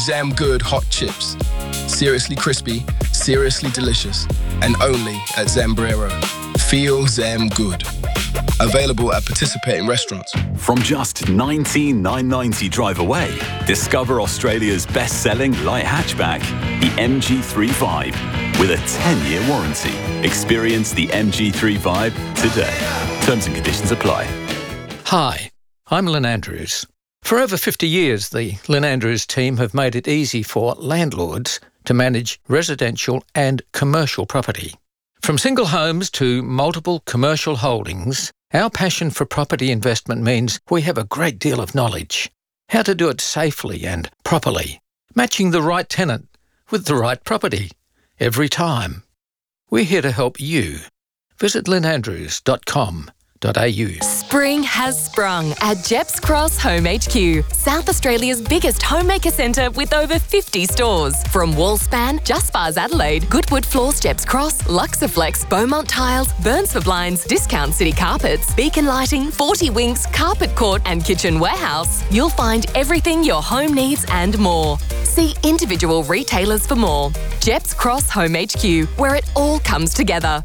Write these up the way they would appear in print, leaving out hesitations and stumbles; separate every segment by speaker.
Speaker 1: Zam Good hot chips. Seriously crispy, seriously delicious, and only at Zambrero. Feel Zam Good. Available at participating restaurants.
Speaker 2: From just $19,990 drive away, discover Australia's best-selling light hatchback, the MG3 Vibe, with a 10-year warranty. Experience the MG3 Vibe today. Terms and conditions apply.
Speaker 3: Hi, I'm Lynn Andrews. For over 50 years, the Lynn Andrews team have made it easy for landlords to manage residential and commercial property. From single homes to multiple commercial holdings, our passion for property investment means we have a great deal of knowledge. How to do it safely and properly, matching the right tenant with the right property every time. We're here to help you. Visit lynnandrews.com.au.
Speaker 4: Spring has sprung at Jeps Cross Home HQ, South Australia's biggest homemaker centre with over 50 stores. From Wallspan, Just Bars Adelaide, Goodwood Floors Jeps Cross, Luxaflex, Beaumont Tiles, Burns for Blinds, Discount City Carpets, Beacon Lighting, 40 Winks, Carpet Court and Kitchen Warehouse, you'll find everything your home needs and more. See individual retailers for more. Jeps Cross Home HQ, where it all comes together.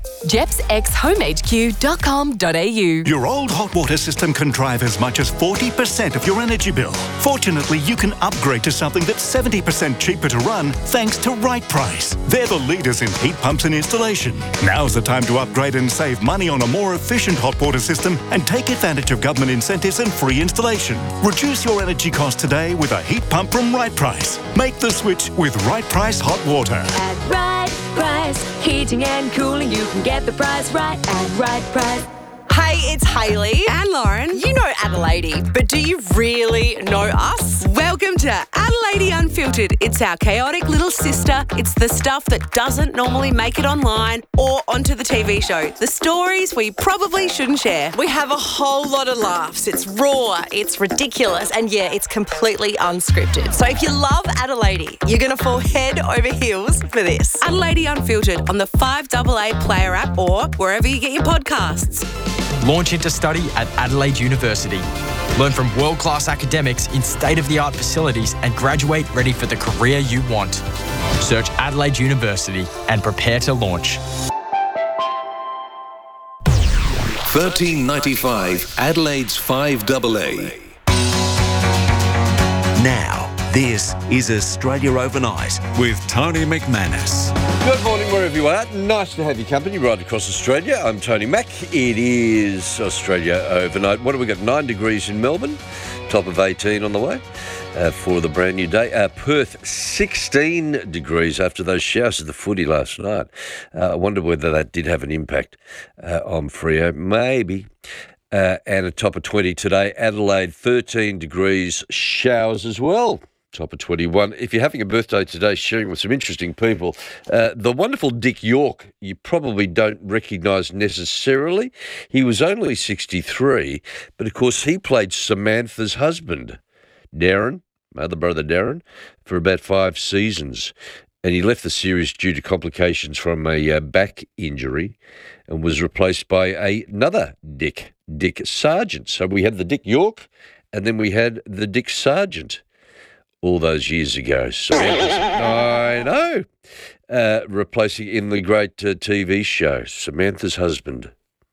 Speaker 4: jepsxhomehq.com.au.
Speaker 5: Your old hot water system can drive as much as 40% of your energy bill. Fortunately, you can upgrade to something that's 70% cheaper to run thanks to Right Price. They're the leaders in heat pumps and installation. Now's the time to upgrade and save money on a more efficient hot water system and take advantage of government incentives and free installation. Reduce your energy costs today with a heat pump from Right Price. Make the switch with Right Price Hot Water.
Speaker 6: At Right Price, heating and cooling, you can get the price right at Right Price.
Speaker 7: Hey, it's Hayley and Lauren. You know Adelaide, but do you really know us? Welcome to Adelaide Unfiltered. It's our chaotic little sister. It's the stuff that doesn't normally make it online or onto the TV show. The stories we probably shouldn't share. We have a whole lot of laughs. It's raw, it's ridiculous, and yeah, it's completely unscripted. So if you love Adelaide, you're going to fall head over heels for this. Adelaide Unfiltered on the 5AA Player app or wherever you get your podcasts.
Speaker 8: Launch into study at Adelaide University. Learn from world-class academics in state-of-the-art facilities and graduate ready for the career you want. Search Adelaide University and prepare to launch.
Speaker 9: 1395 Adelaide's 5AA.
Speaker 10: Now, this is Australia Overnight with Tony McManus.
Speaker 11: Good morning wherever you are. Nice to have your company right across Australia. I'm Tony Mack. It is Australia Overnight. What have we got? 9 degrees in Melbourne. Top of 18 on the way for the brand new day. Perth, 16 degrees after those showers of the footy last night. I wonder whether that did have an impact on Freo. Maybe. And a top of 20 today. Adelaide, 13 degrees. Showers as well. Top of 21. If you're having a birthday today, sharing with some interesting people, the wonderful Dick York, you probably don't recognise necessarily. He was only 63, but of course he played Samantha's husband, Darren, other brother Darren, for about 5 seasons. And he left the series due to complications from a back injury and was replaced by another Dick Sargent. So we had the Dick York and then we had the Dick Sargent. All those years ago. I know. Replacing in the great TV show, Samantha's husband.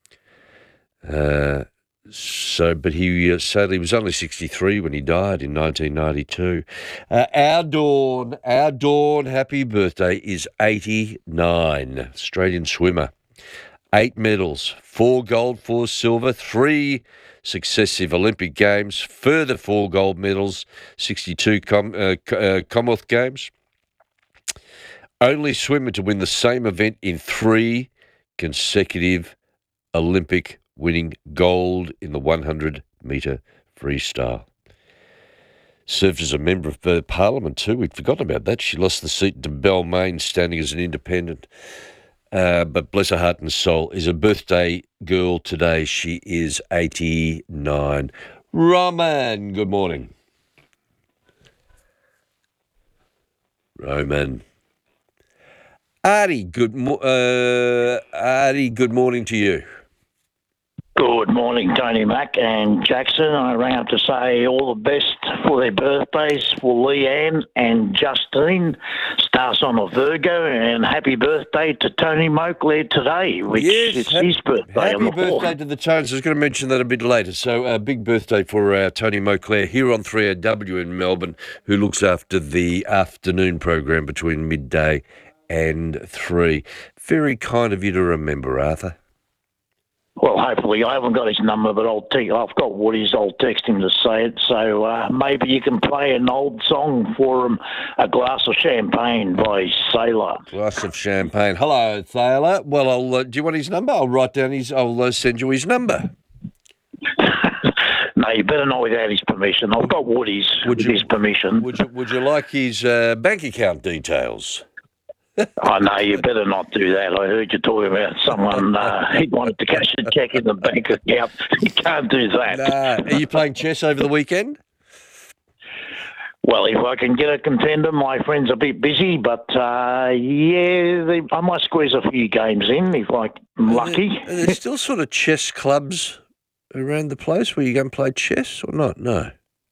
Speaker 11: But he sadly was only 63 when he died in 1992. Our Dawn, happy birthday, is 89. Australian swimmer. 8 medals, 4 gold, 4 silver, 3 successive Olympic Games, further 4 gold medals, 62 Commonwealth Games. Only swimmer to win the same event in 3 consecutive Olympic winning gold in the 100-metre freestyle. Served as a member of Parliament too. We'd forgotten about that. She lost the seat to Balmain standing as an independent. But bless her heart and soul, is a birthday girl today. She is 89. Roman, good morning. Roman. Ari, good morning to you.
Speaker 12: Good morning, Tony Mack and Jackson. I rang up to say all the best for their birthdays for Leanne and Justine. Stars on a Virgo, and happy birthday to Tony Moakler today, which it's his birthday.
Speaker 11: Happy birthday to the Tones. I was going to mention that a bit later. So a big birthday for Tony Moakler here on 3AW in Melbourne, who looks after the afternoon program between midday and 3. Very kind of you to remember, Arthur.
Speaker 12: Well, hopefully, I haven't got his number, but I've got Woody's. I'll text him to say it. So maybe you can play an old song for him, A Glass of Champagne by Sailor.
Speaker 11: Glass of champagne. Hello, Sailor. Well, do you want his number? I'll write down I'll send you his number.
Speaker 12: No, you better not without his permission. I've got Woody's with his permission.
Speaker 11: Would you like his bank account details?
Speaker 12: Oh, no, you better not do that. I heard you talking about someone, he wanted to cash a cheque in the bank account. You can't do that.
Speaker 11: Nah. Are you playing chess over the weekend?
Speaker 12: Well, if I can get a contender, my friend's a bit busy, but I might squeeze a few games in if I'm lucky.
Speaker 11: Are there still sort of chess clubs around the place where you go and play chess or not? No.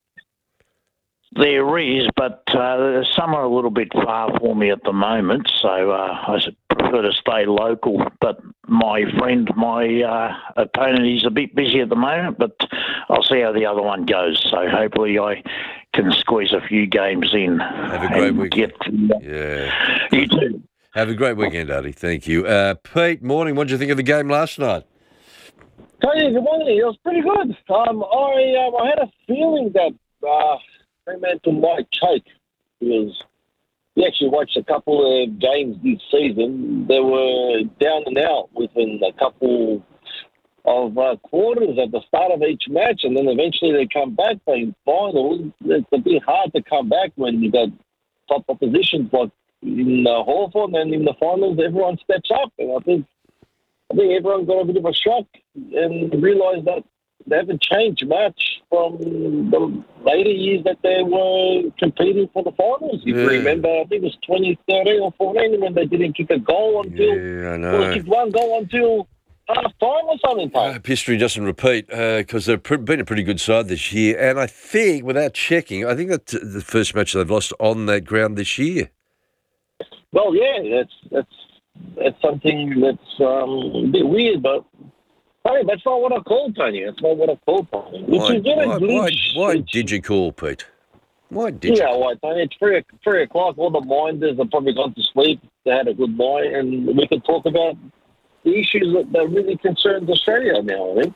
Speaker 12: There is, but some are a little bit far for me at the moment, so I prefer to stay local. But my friend, my opponent, he's a bit busy at the moment, but I'll see how the other one goes. So hopefully I can squeeze a few games in.
Speaker 11: Have a great weekend. Yeah.
Speaker 12: You too.
Speaker 11: Have a great weekend, Artie. Thank you. Pete, morning. What did you think of the game last night?
Speaker 13: Tony, good morning. It was pretty good. I had a feeling that Fremantle might choke because we actually watched a couple of games this season. They were down and out within a couple of quarters at the start of each match, and then eventually they come back playing finals. It's a bit hard to come back when you got top oppositions like in Hawthorn, and in the finals everyone steps up. And I think everyone got a bit of a shock and realised that they haven't changed much from the later years that they were competing for the finals. If you remember, I think it was 2013 or 14 when they didn't kick a goal until...
Speaker 11: Yeah, I know.
Speaker 13: Well, they kicked one goal until half-time or something.
Speaker 11: I hope history doesn't repeat because they've been a pretty good side this year. And I think, without checking, I think that's the first match they've lost on that ground this year.
Speaker 13: Well, yeah, that's something that's a bit weird, but... Hey, that's not what I called, Tony. That's not what I called, Tony.
Speaker 11: Why did you call, Pete? Why did you?
Speaker 13: Yeah, why, Tony? It's 3 o'clock. All the minders have probably gone to sleep. They had a good night, and we can talk about the issues that really concern Australia now, I think.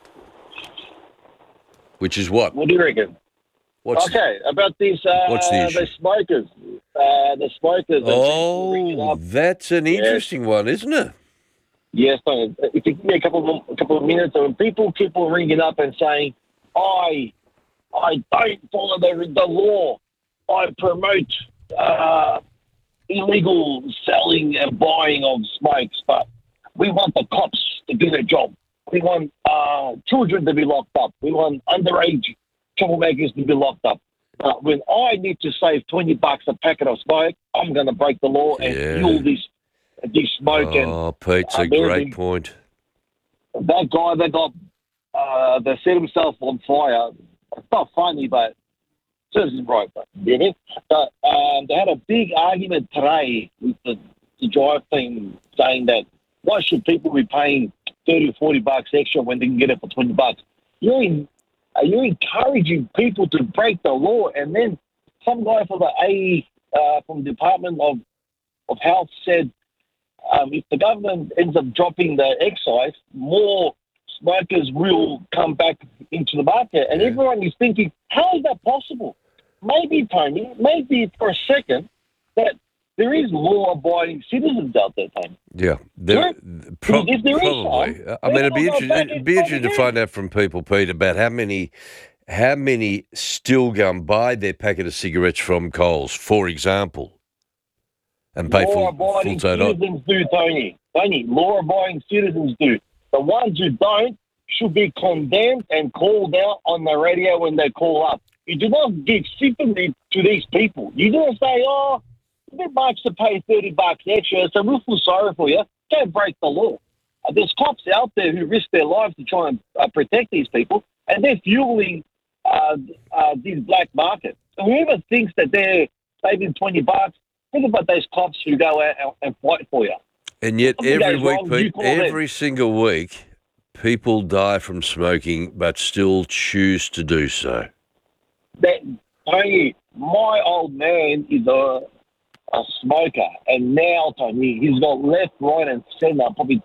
Speaker 11: Which is what?
Speaker 13: What do you reckon? About these
Speaker 11: what's the issue?
Speaker 13: The smokers. The smokers.
Speaker 11: Oh, that's an interesting one, isn't it?
Speaker 13: Yes, Tony. If you give me a couple of minutes, when people keep on ringing up and saying, I don't follow the law. I promote illegal selling and buying of smokes, but we want the cops to do their job. We want children to be locked up. We want underage troublemakers to be locked up. When I need to save $20 a packet of smoke, I'm going to break the law and fuel this smoke.
Speaker 11: Oh, Pete's a great point.
Speaker 13: That guy that set himself on fire, it's not funny, but it serves him right. But they had a big argument today with the drive team saying that why should people be paying $30 or $40 extra when they can get it for $20? You're encouraging people to break the law, and then some guy from the Department of Health said, if the government ends up dropping the excise, more smokers will come back into the market. And everyone is thinking, how is that possible? Maybe, Tony, maybe for a second, that there is law-abiding citizens out there, Tony.
Speaker 11: Yeah. Probably. I mean, it'd be interesting to find out from people, Pete, about how many still go and buy their packet of cigarettes from Coles, for example. And pay
Speaker 13: law-abiding citizens do, Tony. Law-abiding citizens do. The ones who don't should be condemned and called out on the radio when they call up. You do not give sympathy to these people. You don't say, it's a bit much to pay $30 extra, so we'll feel sorry for you. Don't break the law. There's cops out there who risk their lives to try and protect these people, and they're fueling these black markets. So whoever thinks that they're saving $20, think about those cops who go out and fight for you.
Speaker 11: And yet
Speaker 13: Something
Speaker 11: every
Speaker 13: goes
Speaker 11: week,
Speaker 13: wrong, you
Speaker 11: Pete,
Speaker 13: call them.
Speaker 11: every single week, people die from smoking but still choose to do so.
Speaker 13: Tony, my old man is a smoker, and now, Tony, he's got left, right, and centre, probably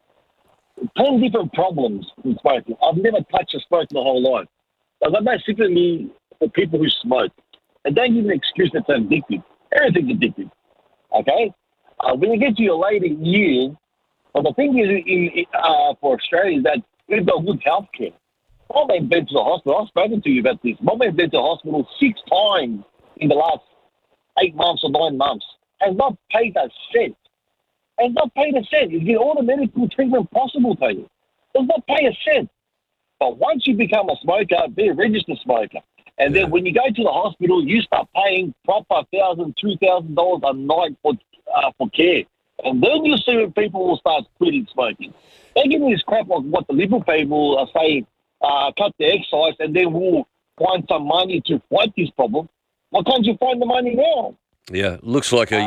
Speaker 13: 10 different problems in smoking. I've never touched a smoke my whole life. I've got no sympathy for people who smoke. And don't give an excuse that's addictive. Everything's addictive. Okay? When you get to your later years, but the thing is for Australia is that we've got good health care. My man's been to the hospital. I've spoken to you about this. My man's been to the hospital 6 times in the last 8 months or 9 months. Has not paid a cent. Has not paid a cent. You get all the medical treatment possible to you. Does not pay a cent. But once you become a smoker, be a registered smoker. And then when you go to the hospital, you start paying proper $1,000, $2,000 a night for care. And then you see when people will start quitting smoking. They give me this crap like what the Liberal people are saying, cut the excise, and then we'll find some money to fight this problem. Why can't you find the money now?
Speaker 11: Yeah, looks like a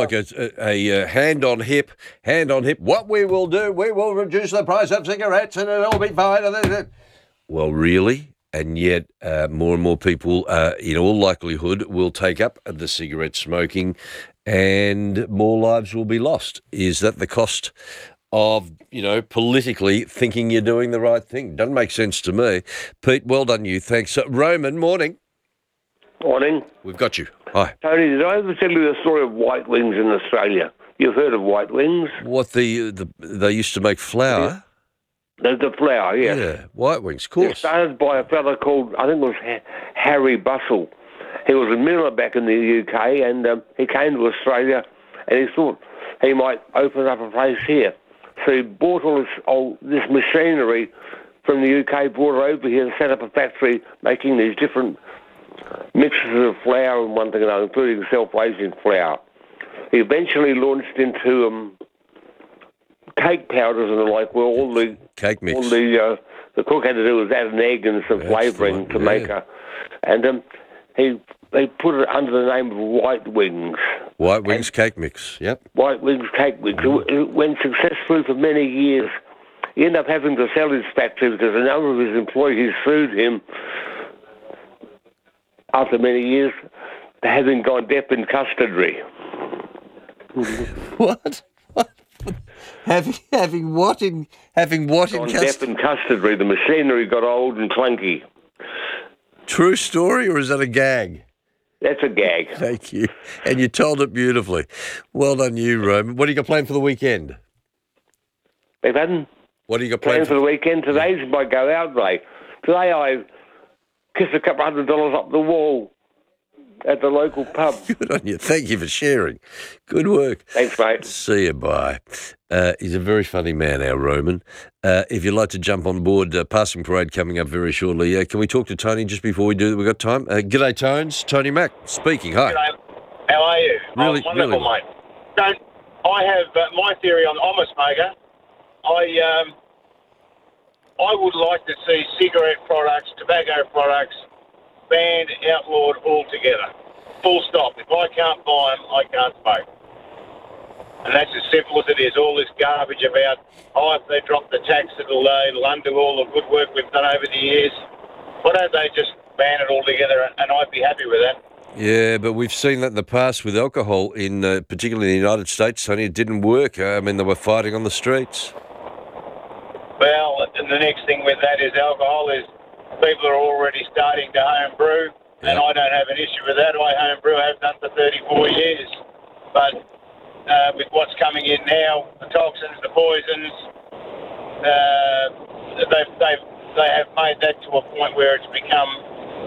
Speaker 11: hand on hip. What we will do, we will reduce the price of cigarettes, and it'll be fine. Well, really? And yet, more and more people, in all likelihood, will take up the cigarette smoking, and more lives will be lost. Is that the cost of, politically thinking you're doing the right thing? Doesn't make sense to me. Pete, well done you. Thanks. Roman, morning.
Speaker 14: Morning.
Speaker 11: We've got you. Hi.
Speaker 14: Tony, did I ever tell you the story of White Wings in Australia? You've heard of White Wings?
Speaker 11: What, they used to make flour?
Speaker 14: The flour, yes.
Speaker 11: Yeah, White Wings, of course.
Speaker 14: It started by a fellow called, I think it was Harry Bustle. He was a miller back in the UK, and he came to Australia, and he thought he might open up a place here. So he bought all this machinery from the UK, brought it over here and set up a factory making these different mixes of flour and one thing and another, including self-raising flour. He eventually launched into cake powders and the like, where all the
Speaker 11: cake mix.
Speaker 14: All the cook had to do was add an egg and some flavouring to make a, and they put it under the name of White Wings.
Speaker 11: White Wings cake mix. Yep.
Speaker 14: White Wings cake mix. It went successfully for many years. He ended up having to sell his factory because a number of his employees sued him after many years, having gone deaf in custody.
Speaker 11: What? Having what in custody?
Speaker 14: Deaf in custody. The machinery got old and clunky.
Speaker 11: True story, or is that a gag?
Speaker 14: That's a gag.
Speaker 11: Thank you. And you told it beautifully. Well done you, Roman. What do you got planned for the weekend?
Speaker 14: Beg pardon?
Speaker 11: What do you got planned
Speaker 14: for the weekend? Today's my go out day. Today I kissed a couple $100 up the wall at the local pub.
Speaker 11: Good on you. Thank you for sharing. Good work.
Speaker 14: Thanks, mate.
Speaker 11: See you, bye. He's a very funny man, our Roman. If you'd like to jump on board, Passing Parade coming up very shortly. Can we talk to Tony just before we do that? We've got time. G'day, Tones. Tony Mack speaking. Hi.
Speaker 15: G'day. How are you?
Speaker 11: Really,
Speaker 15: wonderful,
Speaker 11: really well.
Speaker 15: mate. I have my theory on. I'm a smoker. I would like to see cigarette products, tobacco products, banned, outlawed altogether. Full stop. If I can't buy them, I can't smoke. And that's as simple as it is. All this garbage about, if they drop the tax, it'll undo all the good work we've done over the years. Why don't they just ban it altogether, and I'd be happy with that.
Speaker 11: Yeah, but we've seen that in the past with alcohol, particularly in the United States, Tony. It didn't work. I mean, they were fighting on the streets.
Speaker 15: Well, and the next thing with that is alcohol is people are already starting to home brew, and I don't have an issue with that. I home brew, have done for 34 years. But with what's coming in now, the toxins, the poisons, they have made that to a point where it's become.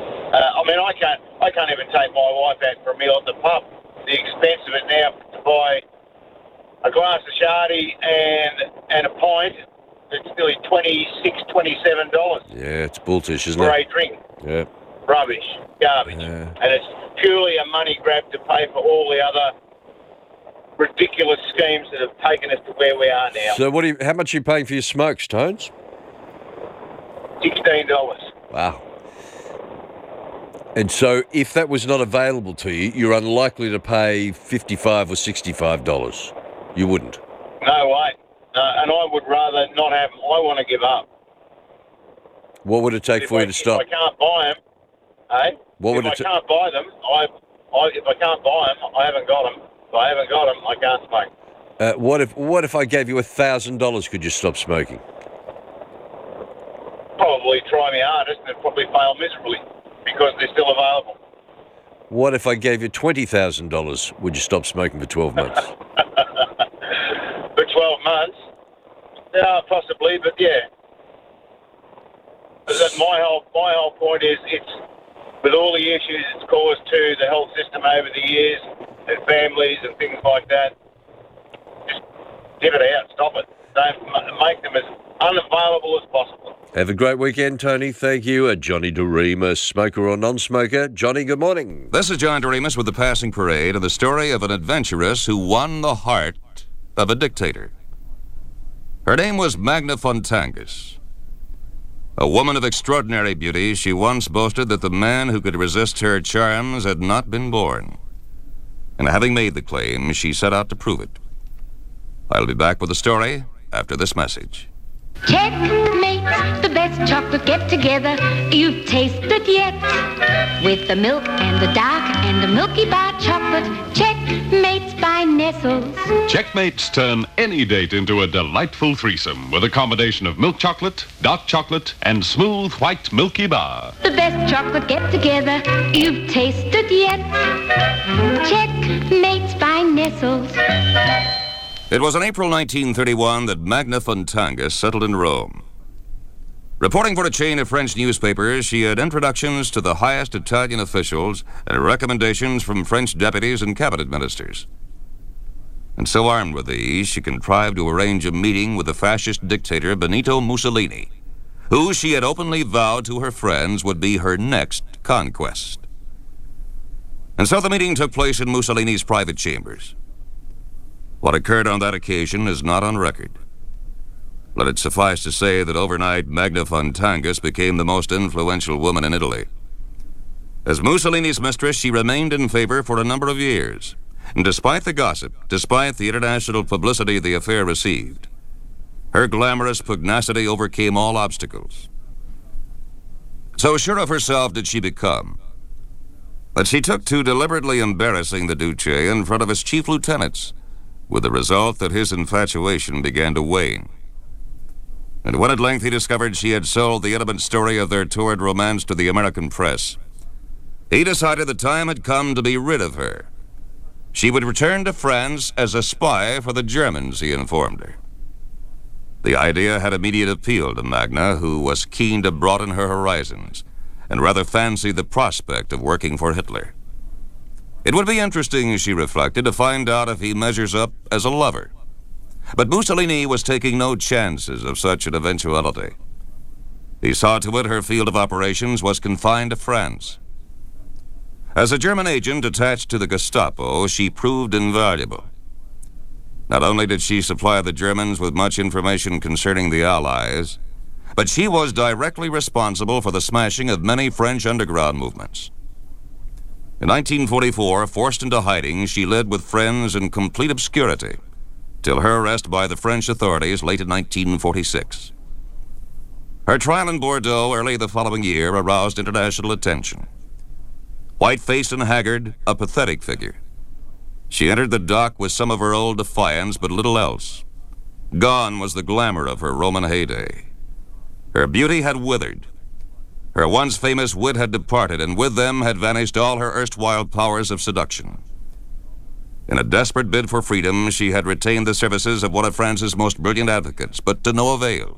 Speaker 15: I can't even take my wife out for a meal at the pub. The expense of it now to buy a glass of Shardy and a pint. It's nearly $26, $27.
Speaker 11: Yeah, it's bulltish, isn't
Speaker 15: for
Speaker 11: it?
Speaker 15: a drink.
Speaker 11: Yeah.
Speaker 15: Rubbish, garbage.
Speaker 11: Yeah.
Speaker 15: And it's purely a money grab to pay for all the other ridiculous schemes that have taken us to where we are now.
Speaker 11: So how much are you paying for your smokes, Tones?
Speaker 15: $16.
Speaker 11: Wow. And so if that was not available to you, you're unlikely to pay $55 or $65. You wouldn't?
Speaker 15: No way. And I would rather not have them. I want to give up.
Speaker 11: What would it take for you to stop?
Speaker 15: If I can't buy them, if I can't buy them, if I can't buy them, I haven't got them. If I haven't got them, I can't smoke.
Speaker 11: What if I gave you $1,000? Could you stop smoking?
Speaker 15: Probably try my hardest and probably fail miserably because they're still available.
Speaker 11: What if I gave you $20,000? Would you stop smoking for 12 months?
Speaker 15: For 12 months? Yeah, possibly, but yeah. But my whole point is, it's with all the issues it's caused to the health system over the years and families and things like that, just get it out, stop it. Don't make them as unavailable as possible.
Speaker 11: Have a great weekend, Tony. Thank you. Johnny Doremus, smoker or non-smoker. Johnny, good morning.
Speaker 16: This is John Doremus with the Passing Parade and the story of an adventuress who won the heart of a dictator. Her name was Magna Fontanges. A woman of extraordinary beauty, she once boasted that the man who could resist her charms had not been born. And having made the claim, she set out to prove it. I'll be back with the story after this message.
Speaker 17: Checkmate, the best chocolate get together you've tasted yet. With the milk and the dark and the Milky Bar chocolate, Checkmates by Nestles.
Speaker 18: Checkmates turn any date into a delightful threesome with a combination of milk chocolate, dark chocolate, and smooth white Milky Bar.
Speaker 17: The best chocolate get together you've tasted yet. Checkmates by Nestles.
Speaker 16: It was in April 1931 that Magna Fontanges settled in Rome. Reporting for a chain of French newspapers, she had introductions to the highest Italian officials and recommendations from French deputies and cabinet ministers. And so armed with these, she contrived to arrange a meeting with the fascist dictator Benito Mussolini, who she had openly vowed to her friends would be her next conquest. And so the meeting took place in Mussolini's private chambers. What occurred on that occasion is not on record. Let it suffice to say that overnight, Magna Fontanges became the most influential woman in Italy. As Mussolini's mistress, she remained in favor for a number of years. And despite the gossip, despite the international publicity the affair received, her glamorous pugnacity overcame all obstacles. So sure of herself did she become, that she took to deliberately embarrassing the Duce in front of his chief lieutenants, with the result that his infatuation began to wane. And when at length he discovered she had sold the intimate story of their torrid romance to the American press, he decided the time had come to be rid of her. She would return to France as a spy for the Germans, he informed her. The idea had immediate appeal to Magna, who was keen to broaden her horizons and rather fancied the prospect of working for Hitler. It would be interesting, she reflected, to find out if he measures up as a lover. But Mussolini was taking no chances of such an eventuality. He saw to it her field of operations was confined to France. As a German agent attached to the Gestapo, she proved invaluable. Not only did she supply the Germans with much information concerning the Allies, but she was directly responsible for the smashing of many French underground movements. In 1944, forced into hiding, she lived with friends in complete obscurity, till her arrest by the French authorities late in 1946. Her trial in Bordeaux early the following year aroused international attention. White-faced and haggard, a pathetic figure, she entered the dock with some of her old defiance, but little else. Gone was the glamour of her Roman heyday. Her beauty had withered. Her once famous wit had departed, and with them had vanished all her erstwhile powers of seduction. In a desperate bid for freedom, she had retained the services of one of France's most brilliant advocates, but to no avail.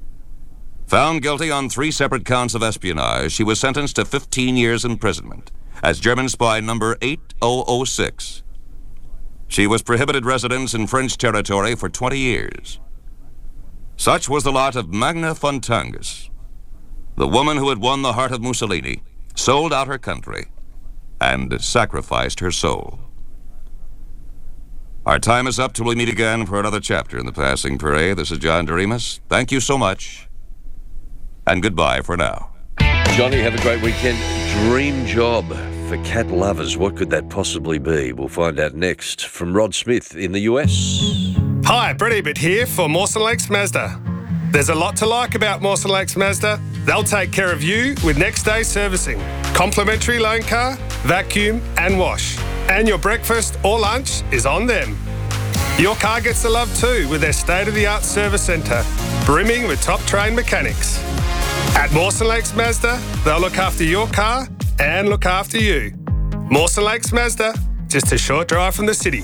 Speaker 16: Found guilty on 3 separate counts of espionage, she was sentenced to 15 years imprisonment as German spy number 8006. She was prohibited residence in French territory for 20 years. Such was the lot of Magna Fontanges, the woman who had won the heart of Mussolini, sold out her country, and sacrificed her soul. Our time is up till we meet again for another chapter in the Passing Parade. This is John Doremus. Thank you so much, and goodbye for now.
Speaker 11: Johnny, have a great weekend. Dream job for cat lovers. What could that possibly be? We'll find out next from Rod Smith in the US.
Speaker 19: Hi, Brett Ebert here for Mawson Lakes Mazda. There's a lot to like about Mawson Lakes Mazda. They'll take care of you with next day servicing, complimentary loan car, vacuum and wash. And your breakfast or lunch is on them. Your car gets the love too with their state-of-the-art service centre, brimming with top-trained mechanics. At Mawson Lakes Mazda, they'll look after your car and look after you. Mawson Lakes Mazda, just a short drive from the city.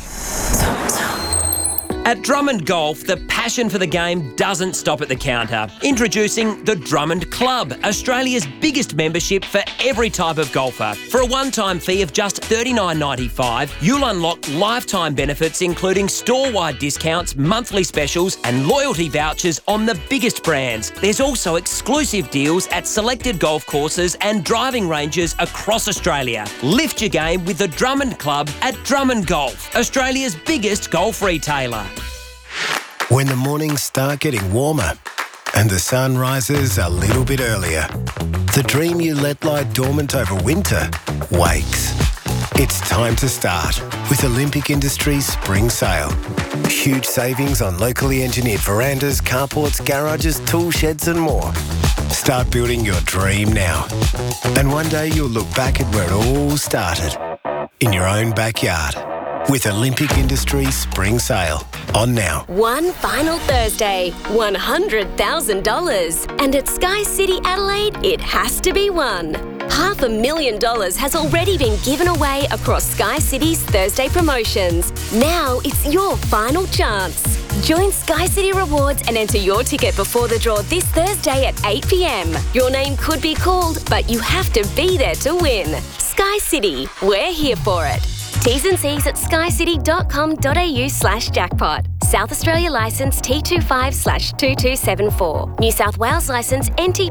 Speaker 20: At Drummond Golf, the passion for the game doesn't stop at the counter. Introducing the Drummond Club, Australia's biggest membership for every type of golfer. For a one-time fee of just $39.95, you'll unlock lifetime benefits including store-wide discounts, monthly specials and loyalty vouchers on the biggest brands. There's also exclusive deals at selected golf courses and driving ranges across Australia. Lift your game with the Drummond Club at Drummond Golf, Australia's biggest golf retailer.
Speaker 21: When the mornings start getting warmer and the sun rises a little bit earlier, the dream you let lie dormant over winter wakes. It's time to start with Olympic Industries Spring Sale. Huge savings on locally engineered verandas, carports, garages, tool sheds and more. Start building your dream now. And one day you'll look back at where it all started, in your own backyard. With Olympic Industries Spring Sale. On now.
Speaker 6: One final Thursday, $100,000. And at Sky City Adelaide, it has to be won. $500,000 has already been given away across Sky City's Thursday promotions. Now it's your final chance. Join Sky City Rewards and enter your ticket before the draw this Thursday at 8 p.m. Your name could be called, but you have to be there to win. Sky City, we're here for it. T's and C's at skycity.com.au/jackpot. South Australia licence T25/2274. New South Wales licence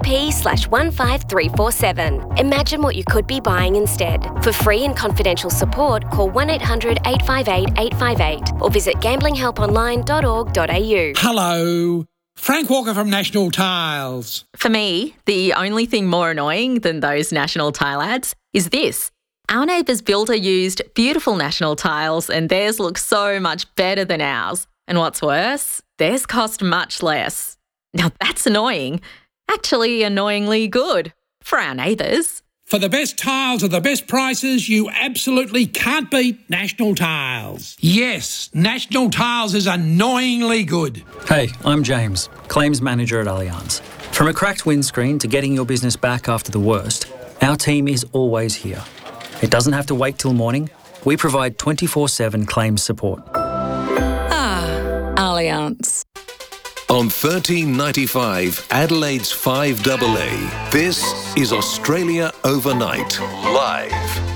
Speaker 6: NTP/15347. Imagine what you could be buying instead. For free and confidential support, call 1-800-858-858 or visit gamblinghelponline.org.au.
Speaker 22: Hello. Frank Walker from National Tiles.
Speaker 23: For me, the only thing more annoying than those National Tile ads is this. Our neighbour's builder used beautiful National Tiles and theirs looks so much better than ours. And what's worse, theirs cost much less. Now that's annoying. Actually, annoyingly good for our neighbours.
Speaker 22: For the best tiles at the best prices, you absolutely can't beat National Tiles. Yes, National Tiles is annoyingly good.
Speaker 24: Hey, I'm James, Claims Manager at Allianz. From a cracked windscreen to getting your business back after the worst, our team is always here. It doesn't have to wait till morning. We provide 24/7 claims support.
Speaker 23: Allianz.
Speaker 9: On 1395 Adelaide's 5AA, this is Australia Overnight, live.